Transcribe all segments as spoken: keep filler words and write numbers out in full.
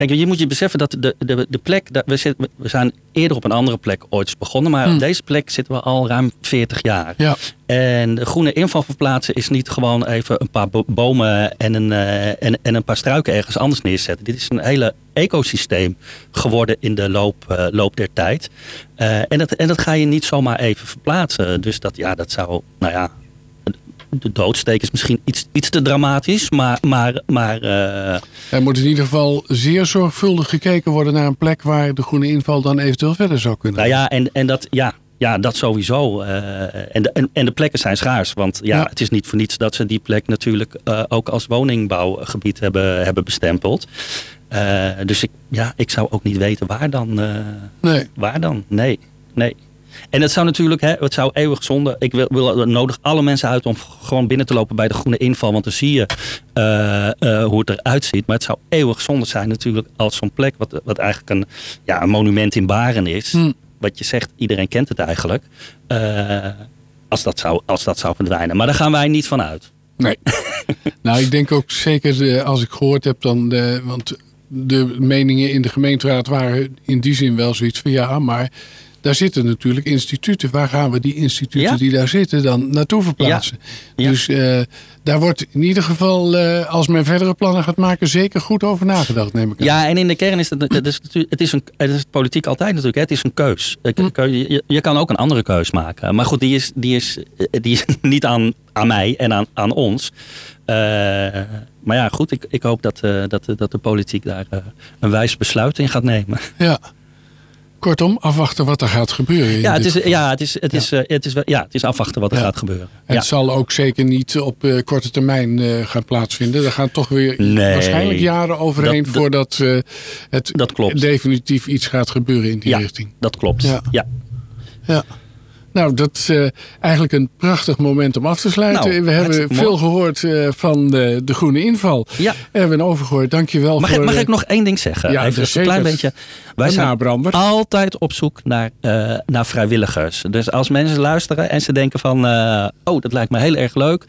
Kijk, je moet je beseffen dat de, de, de plek... We, zitten, we zijn eerder op een andere plek ooit eens begonnen. Maar hmm. op deze plek zitten we al ruim veertig jaar. Ja. En de groene inval verplaatsen is niet gewoon even een paar bomen en een, uh, en, en een paar struiken ergens anders neerzetten. Dit is een hele ecosysteem geworden in de loop, uh, loop der tijd. Uh, en, dat, en dat ga je niet zomaar even verplaatsen. Dus dat, ja, dat zou... Nou ja, de doodsteek is misschien iets, iets te dramatisch, maar... maar, maar uh... er moet in ieder geval zeer zorgvuldig gekeken worden naar een plek waar de groene inval dan eventueel verder zou kunnen. Nou ja, en, en dat, ja, ja, dat sowieso. Uh, en, de, en, en de plekken zijn schaars, want ja, ja, het is niet voor niets dat ze die plek natuurlijk uh, ook als woningbouwgebied hebben, hebben bestempeld. Uh, dus ik, ja, ik zou ook niet weten waar dan. Uh, nee. Waar dan? Nee, nee. En het zou natuurlijk, hè, het zou eeuwig zonde. Ik wil, wil nodig alle mensen uit om gewoon binnen te lopen bij de groene inval. Want dan zie je uh, uh, hoe het eruit ziet. Maar het zou eeuwig zonde zijn natuurlijk als zo'n plek, wat, wat eigenlijk een, ja, een monument in Baren is. Hmm. Wat je zegt, iedereen kent het eigenlijk. Uh, als, dat zou, als dat zou verdwijnen. Maar daar gaan wij niet van uit. Nee. Nou, ik denk ook zeker als ik gehoord heb dan, de, want de meningen in de gemeenteraad waren in die zin wel zoiets van ja, maar daar zitten natuurlijk instituten. Waar gaan we die instituten ja. die daar zitten dan naartoe verplaatsen? Ja. Ja. Dus uh, daar wordt in ieder geval, uh, als men verdere plannen gaat maken, zeker goed over nagedacht, neem ik aan. Ja, en in de kern is het, het, is, het, is, een, het is politiek altijd natuurlijk. Hè? Het is een keus. Je, je kan ook een andere keus maken. Maar goed, die is, die is, die is niet aan, aan mij en aan, aan ons. Uh, maar ja, goed, ik, ik hoop dat, uh, dat, dat de politiek daar uh, een wijs besluit in gaat nemen. Ja. Kortom, afwachten wat er gaat gebeuren. Ja, het is, ja, het is, het is, ja. Uh, het is, ja, het is afwachten wat er ja. gaat gebeuren. En ja. het zal ook zeker niet op uh, korte termijn uh, gaan plaatsvinden. Er gaan toch weer nee. waarschijnlijk jaren overheen dat, voordat uh, het dat klopt. definitief iets gaat gebeuren in die ja, richting. Dat klopt. Ja. Ja. ja. Nou, dat is uh, eigenlijk een prachtig moment om af te sluiten. Nou, we hebben veel mooi. gehoord uh, van de, de groene inval. Ja. Erwin Overgoor, dankjewel mag voor... Ik, mag ik nog één ding zeggen? Ja, even een klein beetje. Wij een zijn nabrander. altijd op zoek naar, uh, naar vrijwilligers. Dus als mensen luisteren en ze denken van... Uh, oh, dat lijkt me heel erg leuk.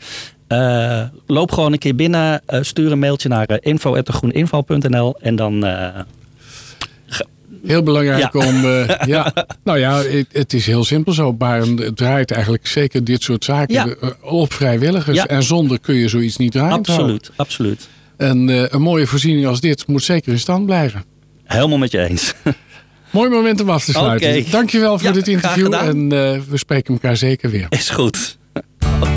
Uh, loop gewoon een keer binnen. Uh, stuur een mailtje naar uh, info at de groene inval punt n l en dan... Uh, Heel belangrijk ja. om... Uh, ja, nou ja, het, het is heel simpel zo. Maar het draait eigenlijk zeker dit soort zaken ja. op vrijwilligers. Ja. En zonder kun je zoiets niet draaien. Absoluut, absoluut. En uh, een mooie voorziening als dit moet zeker in stand blijven. Helemaal met je eens. Mooi moment om af te sluiten. Okay. Dankjewel voor ja, dit interview. En uh, we spreken elkaar zeker weer. Is goed.